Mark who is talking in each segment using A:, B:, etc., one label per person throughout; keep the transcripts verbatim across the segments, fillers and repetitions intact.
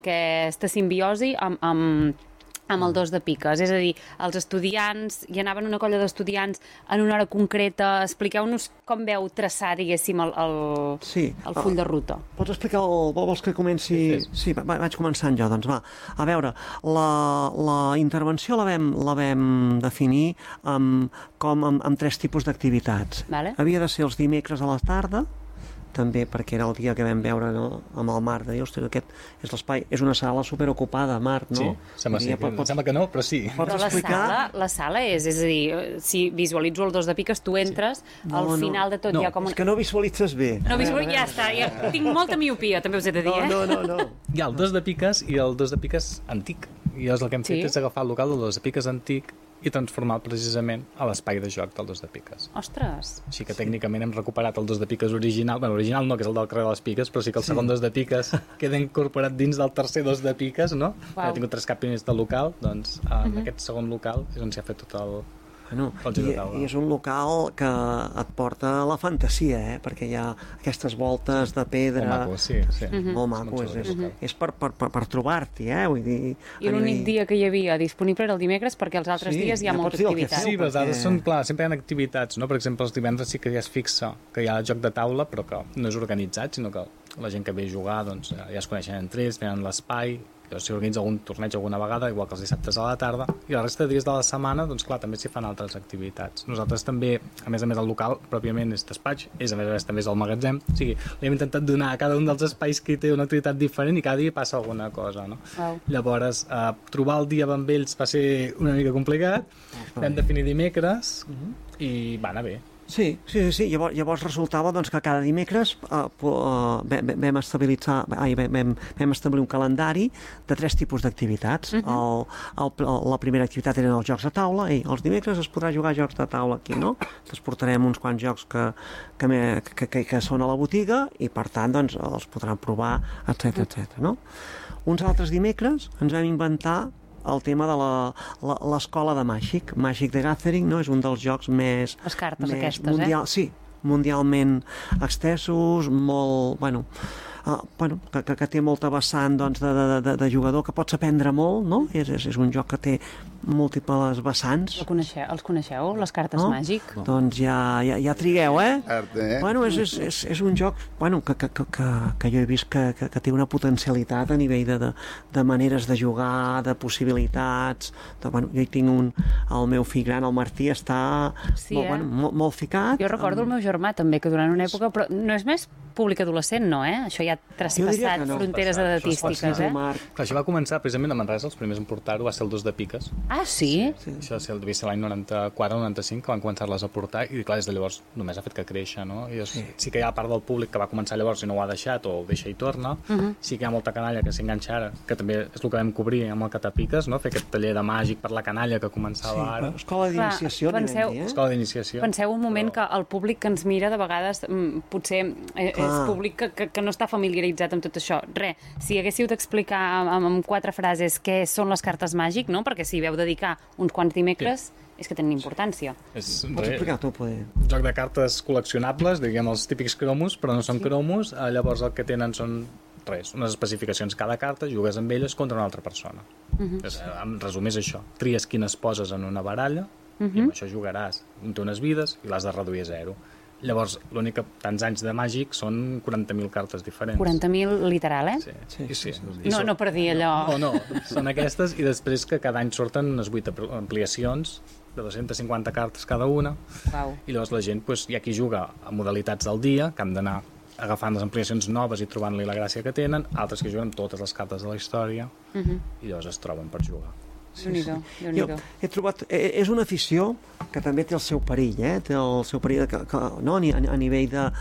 A: aquesta simbiosi amb, amb, amb el dos de piques. És a dir, els estudiants, hi anaven una colla d'estudiants en una hora concreta. Expliqueu-nos com veu traçar, diguéssim, el, el,
B: sí.
A: el full de ruta.
B: Pots explicar, el, vols que comenci? Sí, sí va, vaig començant jo, doncs va. A veure, la, la intervenció la vam, la vam definir amb, com amb, amb tres tipus d'activitats.
A: Vale.
B: Havia de ser els dimecres a la tarda, també perquè era el dia que vam veure, no? Amb el Marc, de dir, ostres, aquest és l'espai, és una sala superocupada, Marc, no?
C: Sí, sembla, sí,
B: pot,
C: pot, sembla que no, però sí.
A: Però la
B: explicar?
A: sala, la sala és, és a dir, si visualitzo el dos de piques, tu entres, sí. no, al final no, de tot
B: no,
A: hi ha com...
B: És que no visualitzes bé.
A: No visualitzes, ja està, ja tinc molta miopia, també us he de dir,
B: no,
A: eh?
B: No, no, no.
C: Hi ha el dos de piques i el dos de piques antic. I el que hem
A: sí?
C: fet és agafar el local del dos de piques antic i transformar precisament a l'espai de joc del dos de piques.
A: Ostres!
C: Així que tècnicament hem recuperat el dos de piques original, bueno, original no, que és el del carrer de les Piques, però sí que el sí. segon dos de piques queda incorporat dins del tercer dos de piques, no? Wow. Ha tingut tres capiners de local, doncs en uh -huh. aquest segon local és on s'ha fet tot el...
B: Bueno, i, i és un local que et porta a la fantasia, eh? Perquè hi ha aquestes voltes de pedra...
C: Molt maco, sí. sí.
B: Uh -huh. Molt maco, és, és, uh -huh. és per, per, per, per trobar-t'hi, eh? Vull dir...
A: I l'únic nivell... dia que hi havia disponible era el dimecres, perquè els altres
B: sí,
A: dies hi ha
B: ja
A: molta activitat.
C: Sí, les dades perquè... són, clar, sempre hi ha activitats, no? Per exemple, els divendres sí que ja es fixa que hi ha joc de taula, però que no és organitzat, sinó que la gent que ve a jugar, doncs, ja es coneixen entre ells, venen l'espai, s'hi organitza algun torneig alguna vegada, igual que els dissabtes a la tarda, i la resta de dies de la setmana, doncs clar, també s'hi fan altres activitats. Nosaltres també, a més a més, el local pròpiament és despatx, és a més a més també és el magatzem, o sigui, li hem intentat donar a cada un dels espais que té una activitat diferent i cada dia passa alguna cosa, no?
A: Wow.
C: Llavors, eh, trobar el dia amb ells va ser una mica complicat, oh, vam definir dimecres uh -huh. i va anar bé.
B: Sí, sí, sí, sí. Llavors, llavors resultava doncs, que cada dimecres uh, uh, vam, estabilitzar, ai, vam, vam establir un calendari de tres tipus d'activitats. Uh-huh. el, el, la primera activitat eren els jocs de taula. Ei, els dimecres es podrà jugar a jocs de taula aquí, no? Ens portarem uns quants jocs que, que, me, que, que, que són a la botiga i, per tant, doncs, els podran provar, etcètera, etcètera, no? Uns altres dimecres ens vam inventar el tema de l'escola de Màgic. Magic the Gathering, no? És un dels jocs més...
A: Les cartes
B: més
A: aquestes,
B: mundial,
A: eh?
B: Sí, mundialment extensos, molt... Bueno, uh, bueno que, que, que té molta vessant doncs, de, de, de, de jugador, que pots aprendre molt, no? És, és, és un joc que té múltiples vessants.
A: El coneixeu, els coneixeu, les cartes no? Màgic?
B: No. Doncs ja, ja, ja trigueu, eh?
D: Arte, eh?
B: Bueno, és, és, és, és un joc bueno, que, que, que, que jo he vist que, que, que té una potencialitat a nivell de, de, de maneres de jugar, de possibilitats. De, bueno, jo hi tinc un... El meu fill gran, el Martí, està
A: sí,
B: molt,
A: eh?
B: bueno, molt, molt ficat.
A: Jo recordo amb... el meu germà també, que durant una època... Però no és més públic adolescent, no, eh? Això ja ha traspassat no. fronteres edatístiques, eh?
C: Clar, això va començar precisament a Manresa, els primers en portar-ho va ser el dos de piques.
A: Ah, sí?
C: sí. Això devia ser l'any noranta-quatre noranta-cinc que van començar-les a portar i clar, des de llavors només ha fet que créixer, no? I és, sí. sí que hi ha part del públic que va començar llavors i no ho ha deixat o ho deixa i torna. Uh -huh. Sí que hi ha molta canalla que s'enganxa ara, que també és el que vam cobrir amb el Catapiques, no? Fer aquest taller de màgic per la canalla que començava sí, ara.
B: Escola d'iniciació,
A: penseu,
B: eh?
C: Escola d'iniciació.
A: Penseu un moment Però... que el públic que ens mira de vegades potser és ah. públic que, que, que no està familiaritzat amb tot això. Re, si haguéssiu d'explicar amb, amb quatre frases què són les cartes màgic, no? Perquè si veu dedicar uns quants dimecres sí. és que tenen importància.
C: És,
B: Pots explicar tu, poder?
C: Joc de cartes col·leccionables, diguem els típics cromos, però no són sí. cromos, eh, llavors el que tenen són res, unes especificacions cada carta, jugues amb elles contra una altra persona. Uh -huh. és, en resum és això, tries quines poses en una baralla uh -huh. i amb això jugaràs, un té unes vides i l'has de reduir a zero. Llavors, l'únic que tants anys de màgic són quaranta mil cartes diferents.
A: quaranta mil literal, eh?
C: Sí, sí. sí, sí.
A: I no, són... no per dir allò...
C: No, no, són aquestes i després que cada any surten unes vuit ampliacions de dues-centes cinquanta cartes cada una.
A: Wow.
C: I llavors la gent, doncs, hi ha qui juga a modalitats del dia, que han d'anar agafant les ampliacions noves i trobant-li la gràcia que tenen, altres que juguen totes les cartes de la història uh -huh. i llavors es troben per jugar.
A: Sí, sí.
B: Jo he trobat, és una afició que també té el seu perill, eh? Té el seu perill que, que, no? a, a nivell de,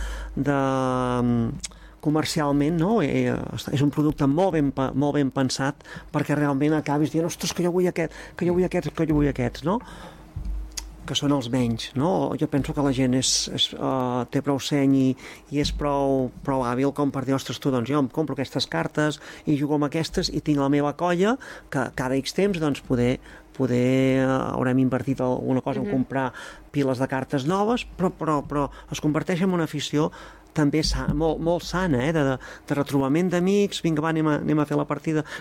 B: de comercialment, no? Eh, és un producte molt ben, molt ben pensat perquè realment acabis dient, ostres, que jo vull aquest, que jo vull aquests, que jo vull aquests, no? Que són els menys, no? Jo penso que la gent és, és, uh, té prou seny i, i és prou, prou hàbil com per dir, ostres, tu, doncs jo em compro aquestes cartes i jugo amb aquestes i tinc la meva colla que cada X temps, doncs, poder, poder uh, haurem invertit alguna cosa en comprar piles de cartes noves, però, però, però es converteix en una afició també sa, molt, molt sana, eh? de, de retrobament d'amics, vinga, va, anem a, anem a fer la partida,